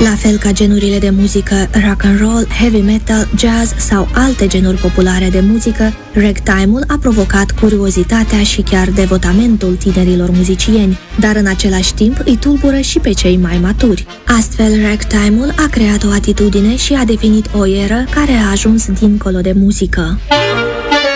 La fel ca genurile de muzică rock and roll, heavy metal, jazz sau alte genuri populare de muzică, ragtime-ul a provocat curiozitatea și chiar devotamentul tinerilor muzicieni, dar în același timp îi tulbură și pe cei mai maturi. Astfel, ragtime-ul a creat o atitudine și a definit o eră care a ajuns dincolo de muzică.